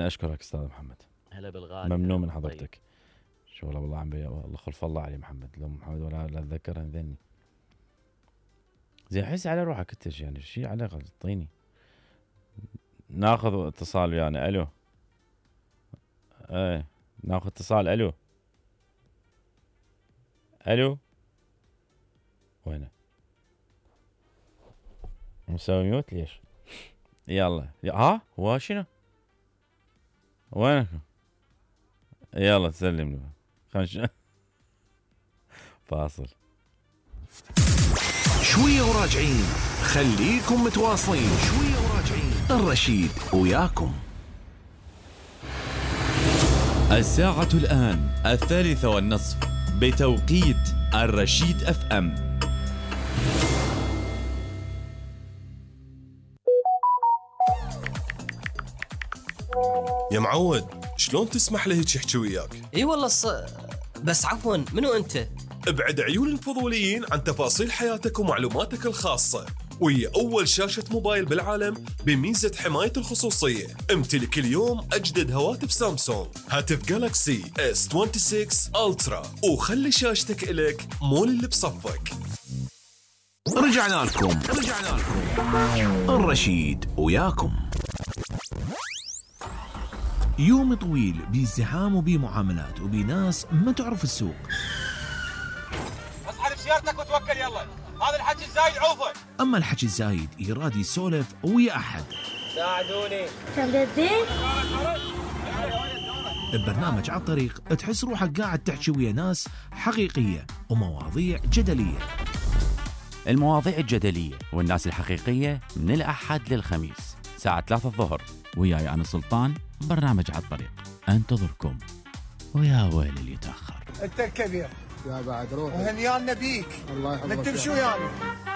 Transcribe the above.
أنا أشكرك أستاذ محمد. هلا بالغالي. ممنون من حضرتك. طيب. شو والله عم الله خلف الله علي محمد. لو محمد ولا لا أتذكر ذني. زي أحس على روحك أنت يعني شيء علاقة طيني. ناخذ اتصال يعني. ألو. إيه ناخذ اتصال. ألو. ألو. وينه؟ مسوي ميوت ليش؟ يلا ها هو شنو؟ وينك؟ يلا تسلم له. خمس فاصل. شوية وراجعين، خليكم متواصلين. شوية وراجعين، الرشيد وياكم. الساعة الآن 3:30 بتوقيت الرشيد FM. يا معود شلون تسمح له هيك يحكي وياك؟ اي والله بس عفوا منو انت؟ ابعد عيون الفضوليين عن تفاصيل حياتك ومعلوماتك الخاصة، وهي أول شاشة موبايل بالعالم بميزة حماية الخصوصية. امتلك اليوم أجدد هواتف سامسونج، هاتف جالاكسي S26 ألترا، وخلي شاشتك إلك مول اللي بصفك. رجعنا لكم الرشيد وياكم. يوم طويل بازدحام وبمعاملات وبناس ما تعرف السوق. اصحى بسيارتك وتوكل يلا، هذا الحكي الزايد عوفه. اما الحكي الزايد يراد يسولف ويا احد. ساعدوني. تمدين؟ ببرنامج على الطريق تحس روحك قاعد تحكي ويا ناس حقيقية ومواضيع جدلية. المواضيع الجدلية والناس الحقيقية من الأحد للخميس ساعة 3 الظهر، وياي أنا سلطان. برنامج على الطريق انتظركم، ويا ويل اللي يتأخر. انت الكبير يا بعد روح وهنيان نبيك. الله يحفظك. نكتب شو يعني؟